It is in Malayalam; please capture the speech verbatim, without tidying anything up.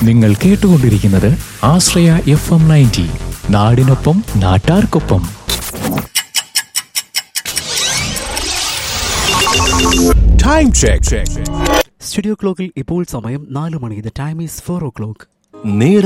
നിങ്ങൾ കേട്ടുകൊണ്ടിരിക്കുന്നത് ആശ്രയ എഫ് എം നയൻറ്റി, നാടിനൊപ്പം നാട്ടാർക്കൊപ്പം. Time check. സ്റ്റുഡിയോ ക്ലോക്കിൽ ഇപ്പോൾ സമയം നാല് മണി. The time is four oh clock. നേരം